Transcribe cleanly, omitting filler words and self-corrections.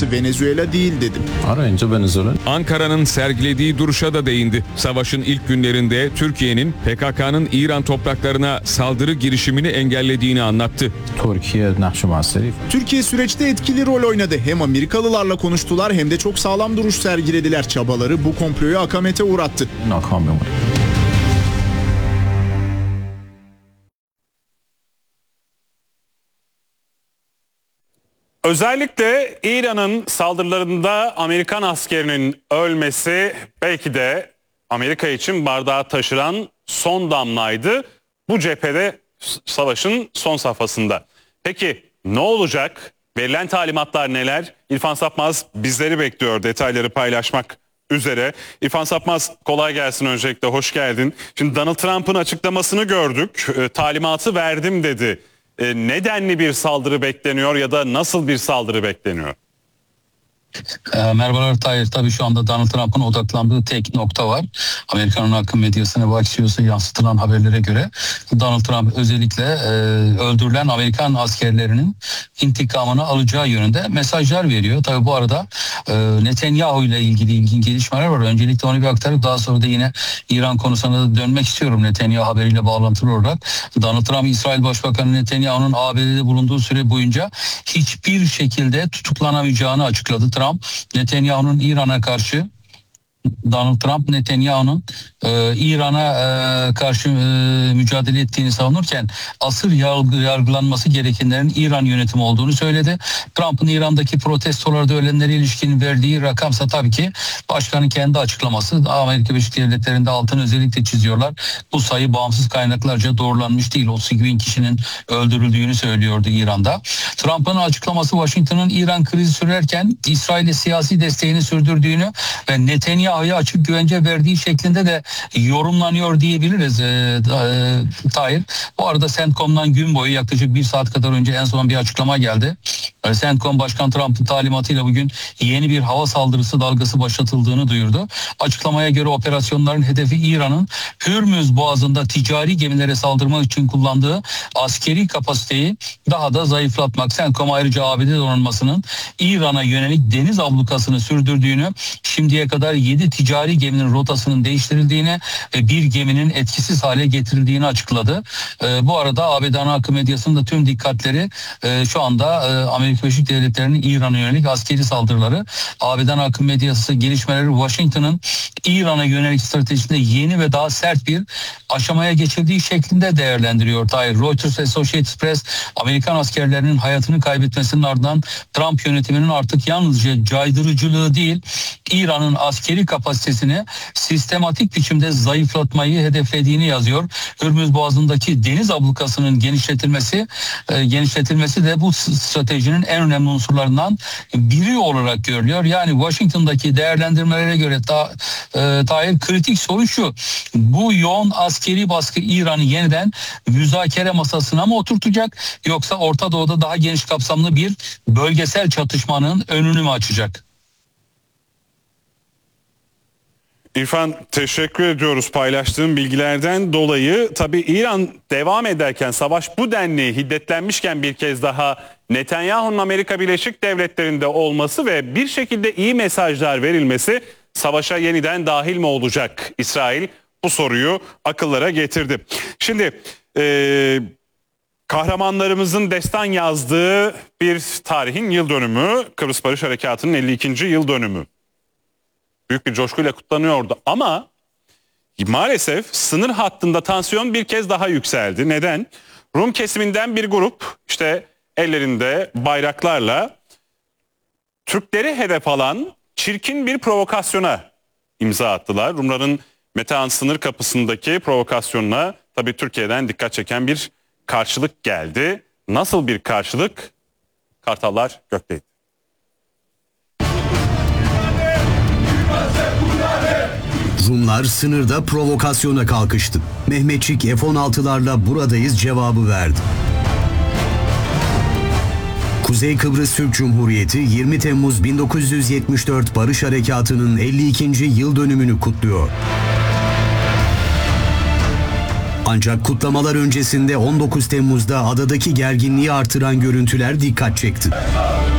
Burası Venezuela değil dedim. Arayınca Venezuela. Ankara'nın sergilediği duruşa da değindi. Savaşın ilk günlerinde Türkiye'nin PKK'nın İran topraklarına saldırı girişimini engellediğini anlattı. Türkiye süreçte etkili rol oynadı. Hem Amerikalılarla konuştular hem de çok sağlam duruş sergilediler. Çabaları bu komployu akamete uğrattı. Özellikle İran'ın saldırılarında Amerikan askerinin ölmesi belki de Amerika için bardağı taşıran son damlaydı. Bu cephede savaşın son safhasında. Peki ne olacak? Verilen talimatlar neler? İrfan Sapmaz bizleri bekliyor detayları paylaşmak üzere. İrfan Sapmaz, kolay gelsin, öncelikle hoş geldin. Şimdi Donald Trump'ın açıklamasını gördük. Talimatı verdim dedi. Nedenli bir saldırı bekleniyor ya da nasıl bir saldırı bekleniyor? Merhabalar Tahir. Tabii şu anda Donald Trump'ın odaklandığı tek nokta var. Amerika'nın akım medyasına ve Axios'a yansıtılan haberlere göre Donald Trump özellikle öldürülen Amerikan askerlerinin intikamını alacağı yönünde mesajlar veriyor. Tabii bu arada Netanyahu ile ilgili ilginç gelişmeler var. Öncelikle onu bir aktarıp daha sonra da yine İran konusuna da dönmek istiyorum Netanyahu haberiyle bağlantılı olarak. Donald Trump, İsrail Başbakanı Netanyahu'nun ABD'de bulunduğu süre boyunca hiçbir şekilde tutuklanamayacağını açıkladı. Netanyahu'nun İran'a karşı Donald Trump Netanyahu'nun İran'a karşı mücadele ettiğini savunurken asıl yargılanması gerekenlerin İran yönetimi olduğunu söyledi. Trump'ın İran'daki protestolarda ölenlere ilişkin verdiği rakamsa tabii ki başkanın kendi açıklaması. Amerika Birleşik Devletleri'nde altını özellikle çiziyorlar. Bu sayı bağımsız kaynaklarca doğrulanmış değil. 32 bin kişinin öldürüldüğünü söylüyordu İran'da. Trump'ın açıklaması Washington'ın İran krizi sürerken İsrail'e siyasi desteğini sürdürdüğünü ve Netanyahu'ya açık güvence verdiği şeklinde de yorumlanıyor diyebiliriz Tahir. Bu arada CENTCOM'dan gün boyu yaklaşık bir saat kadar önce en son bir açıklama geldi. CENTCOM Başkan Trump'ın talimatıyla bugün yeni bir hava saldırısı dalgası başlatıldığını duyurdu. Açıklamaya göre operasyonların hedefi İran'ın Hürmüz Boğazı'nda ticari gemilere saldırmak için kullandığı askeri kapasiteyi daha da zayıflatmak. CENTCOM ayrıca ABD donanmasının İran'a yönelik deniz ablukasını sürdürdüğünü, şimdiye kadar 7 ticari geminin rotasının değiştirildiğini ve bir geminin etkisiz hale getirildiğini açıkladı. Bu arada ABD ana akım medyasının da tüm dikkatleri şu anda Amerika Birleşik Devletleri'nin İran'a yönelik askeri saldırıları. ABD ana akım medyası gelişmeleri Washington'ın İran'a yönelik stratejisinde yeni ve daha sert bir aşamaya geçildiği şeklinde değerlendiriyor. Reuters ve Associated Press, Amerikan askerlerinin hayatını kaybetmesinin ardından Trump yönetiminin artık yalnızca caydırıcılığı değil, İran'ın askeri kapasitesini sistematik biçimde zayıflatmayı hedeflediğini yazıyor. Hürmüz Boğazı'ndaki deniz ablukasının genişletilmesi de bu stratejinin en önemli unsurlarından biri olarak görülüyor. Yani Washington'daki değerlendirmelere göre Tahir, kritik soru şu: bu yoğun askeri baskı İran'ı yeniden müzakere masasına mı oturtacak, yoksa Orta Doğu'da daha geniş kapsamlı bir bölgesel çatışmanın önünü mü açacak? İrfan, teşekkür ediyoruz paylaştığım bilgilerden dolayı. Tabii İran devam ederken, savaş bu denli hiddetlenmişken bir kez daha Netanyahu'nun Amerika Birleşik Devletleri'nde olması ve bir şekilde iyi mesajlar verilmesi savaşa yeniden dahil mi olacak İsrail? Bu soruyu akıllara getirdi. Şimdi kahramanlarımızın destan yazdığı bir tarihin yıl dönümü, Kıbrıs Barış Harekatı'nın 52. yıl dönümü. Büyük bir coşkuyla kutlanıyordu ama maalesef sınır hattında tansiyon bir kez daha yükseldi. Neden? Rum kesiminden bir grup işte ellerinde bayraklarla Türkleri hedef alan çirkin bir provokasyona imza attılar. Rumların Metehan sınır kapısındaki provokasyonuna tabii Türkiye'den dikkat çeken bir karşılık geldi. Nasıl bir karşılık? Kartallar gökteydi. Rumlar sınırda provokasyona kalkıştı. Mehmetçik F-16'larla buradayız cevabı verdi. Kuzey Kıbrıs Türk Cumhuriyeti 20 Temmuz 1974 Barış Harekatı'nın 52. yıl dönümünü kutluyor. Ancak kutlamalar öncesinde 19 Temmuz'da adadaki gerginliği artıran görüntüler dikkat çekti.